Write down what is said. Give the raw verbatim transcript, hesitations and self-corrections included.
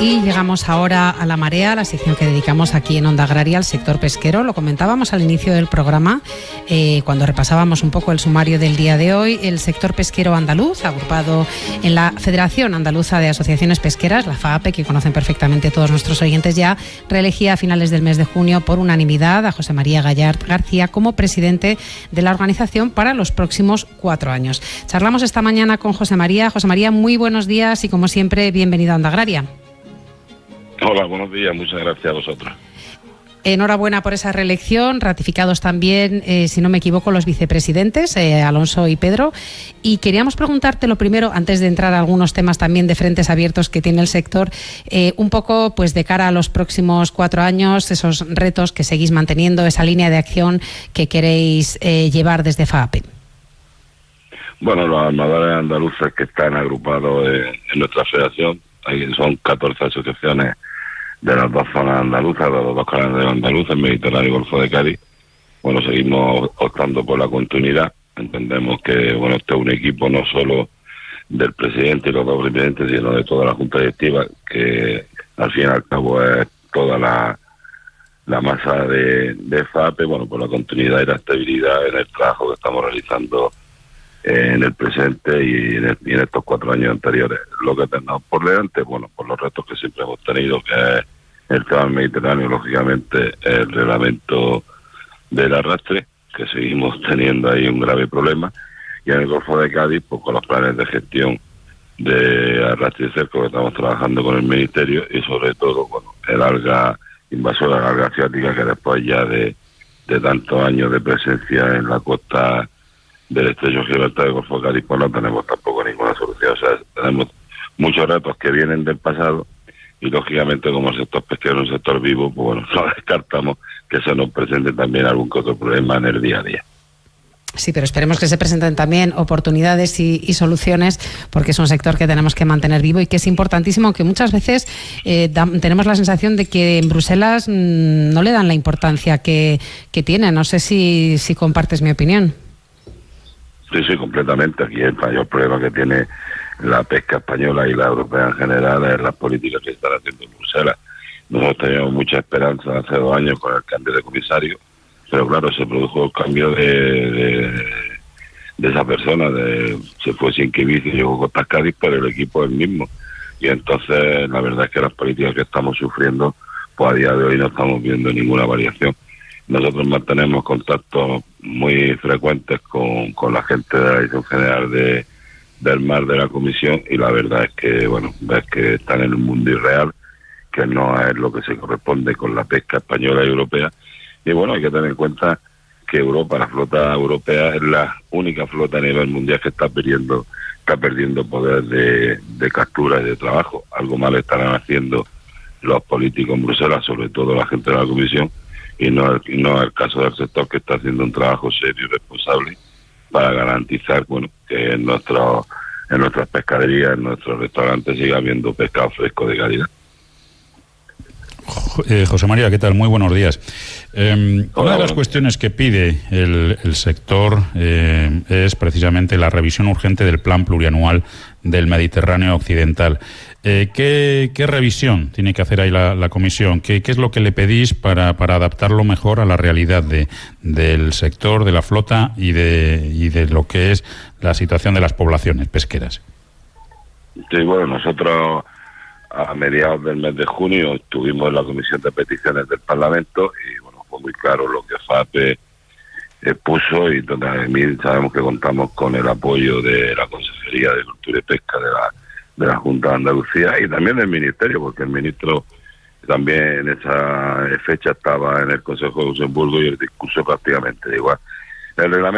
Y llegamos ahora a La Marea, la sección que dedicamos aquí en Onda Agraria al sector pesquero. Lo comentábamos al inicio del programa, eh, cuando repasábamos un poco el sumario del día de hoy. El sector pesquero andaluz, agrupado en la Federación Andaluza de Asociaciones Pesqueras, la FAAPE, que conocen perfectamente todos nuestros oyentes ya, reelegía a finales del mes de junio por unanimidad a José María Gallart García como presidente de la organización para los próximos cuatro años. Charlamos esta mañana con José María. José María, muy buenos días y, como siempre, bienvenido a Onda Agraria. Hola, buenos días, muchas gracias a vosotros. Enhorabuena por esa reelección, ratificados también, eh, si no me equivoco, los vicepresidentes, eh, Alonso y Pedro. Y queríamos preguntarte lo primero, antes de entrar a algunos temas también de frentes abiertos que tiene el sector, eh, un poco pues de cara a los próximos cuatro años, esos retos que seguís manteniendo, esa línea de acción que queréis eh, llevar desde FAAPE. Bueno, los armadores andaluces que están agrupados en, en nuestra federación, ahí son catorce asociaciones de las dos zonas andaluzas, de los dos canales andaluces, Mediterráneo y Golfo de Cádiz. Bueno, seguimos optando por la continuidad. Entendemos que, bueno, este es un equipo no solo del presidente y los dos presidentes, sino de toda la Junta Directiva, que al fin y al cabo es toda la, la masa de, de FAAPE, bueno, por la continuidad y la estabilidad en el trabajo que estamos realizando en el presente y en, el, y en estos cuatro años anteriores. Lo que tenemos por delante, bueno, por los retos que siempre hemos tenido, que es el tema del Mediterráneo, lógicamente el reglamento del arrastre, que seguimos teniendo ahí un grave problema, y en el Golfo de Cádiz, pues con los planes de gestión de arrastre y cerco que estamos trabajando con el Ministerio, y sobre todo, bueno, el alga invasora, la alga asiática, que después ya de, de tantos años de presencia en la costa del estrecho de Gibraltar de Golfo de Cádiz, pues no tenemos tampoco ninguna solución. O sea, tenemos muchos retos que vienen del pasado y, lógicamente, como el sector pesquero es un sector vivo, pues bueno, no descartamos que se nos presente también algún que otro problema en el día a día. Sí, pero esperemos que se presenten también oportunidades y, y soluciones, porque es un sector que tenemos que mantener vivo y que es importantísimo, que muchas veces eh, da, tenemos la sensación de que en Bruselas mmm, no le dan la importancia que, que tiene. No sé si, si compartes mi opinión. Sí, sí, completamente. Aquí el mayor problema que tiene la pesca española y la europea en general es las políticas que están haciendo en Bruselas. Nosotros teníamos mucha esperanza hace dos años con el cambio de comisario, pero claro, se produjo el cambio de, de, de esa persona, de, se fue sin que y llegó Costa Cádiz, pero el equipo es el mismo. Y entonces la verdad es que las políticas que estamos sufriendo, pues a día de hoy no estamos viendo ninguna variación. Nosotros mantenemos contactos muy frecuentes con, con la gente de la Dirección General de, del Mar de la Comisión, y la verdad es que, bueno, ves que están en un mundo irreal, que no es lo que se corresponde con la pesca española y europea. Y bueno, hay que tener en cuenta que Europa, la flota europea, es la única flota a nivel mundial que está perdiendo, está perdiendo poder de, de captura y de trabajo. Algo mal estarán haciendo los políticos en Bruselas, sobre todo la gente de la Comisión, y no es no el caso del sector, que está haciendo un trabajo serio y responsable para garantizar, bueno, que en nuestro, en nuestras pescaderías, en nuestros restaurantes siga habiendo pescado fresco de calidad. Eh, José María, ¿qué tal? Muy buenos días. Eh, una de las cuestiones que pide el, el sector eh, es precisamente la revisión urgente del Plan Plurianual del Mediterráneo Occidental. Eh, ¿qué, ¿Qué revisión tiene que hacer ahí la, la Comisión? ¿Qué, ¿Qué es lo que le pedís para, para adaptarlo mejor a la realidad de, del sector, de la flota y de, y de lo que es la situación de las poblaciones pesqueras? Sí, bueno, nosotros a mediados del mes de junio estuvimos en la Comisión de Peticiones del Parlamento y, bueno, fue muy claro lo que FAAPE eh, puso, y también sabemos que contamos con el apoyo de la Consejería de Cultura y Pesca de la, de la Junta de Andalucía y también del Ministerio, porque el ministro también en esa fecha estaba en el Consejo de Luxemburgo y el discurso prácticamente igual. El reglamento